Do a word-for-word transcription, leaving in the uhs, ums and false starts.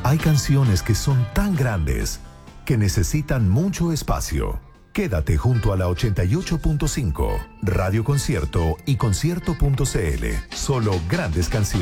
Hay canciones que son tan grandes que necesitan mucho espacio. Quédate junto a la ochenta y ocho punto cinco, Radio Concierto y concierto punto c l. Solo grandes canciones.